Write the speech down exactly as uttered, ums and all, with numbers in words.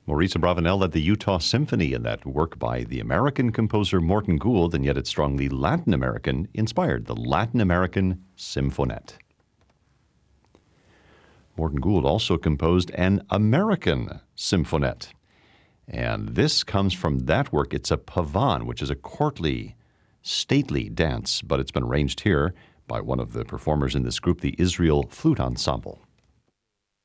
Maurice Abravanel led the Utah Symphony in that work by the American composer Morton Gould, and yet it's strongly Latin American inspired, the Latin American Symphonette. Morton Gould also composed an American Symphonette. And this comes from that work. It's a pavan, which is a courtly, stately dance, but it's been arranged here by one of the performers in this group, the Israel Flute Ensemble.